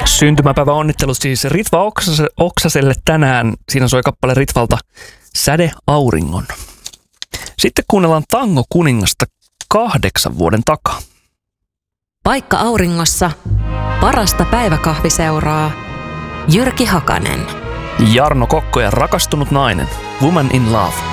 Syntymäpäivä onnittelut siis Ritva Oksaselle tänään. Siinä soi kappale Ritvalta Säde auringon. Sitten kuunnellaan Tango kuningasta 8 vuoden takaa. Paikka auringossa. Parasta päiväkahviseuraa. Jyrki Hakanen. Jarno Kokko ja rakastunut nainen. Woman in Love.